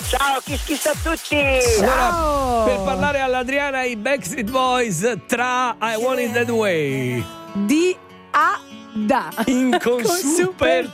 Ciao, kiss a tutti. Allora, per parlare all'Adriana, i Backstreet Boys tra I Want It That Way. Da In con Super